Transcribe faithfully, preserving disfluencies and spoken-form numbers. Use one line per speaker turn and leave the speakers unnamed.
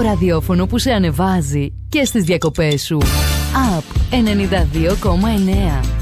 Το ραδιόφωνο που σε ανεβάζει και στις διακοπές σου. Up ενενήντα δύο κόμμα εννέα.